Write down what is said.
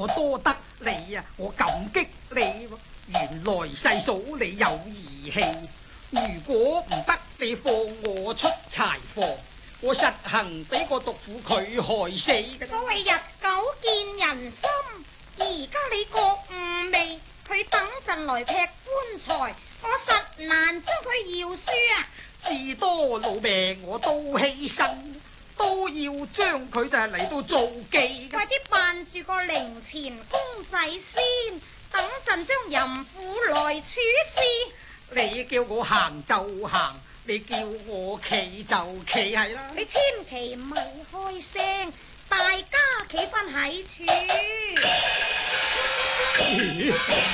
我多得你啊，我感激你。原來細嫂你有義氣，如果唔得你放我出柴房，我實行俾個毒婦佢害死嘅。 所謂日久見人心，而家你覺悟未？佢等陣來劈棺材，我實難將佢饒恕啊！ 至多老命我都犧牲，都要將佢就係嚟到做妓。 快啲扮住個靈前公仔先，等陣將淫婦來處置。 你叫我行就行，你叫我企就企係啦。 你千祈咪開聲，大家企返喺處。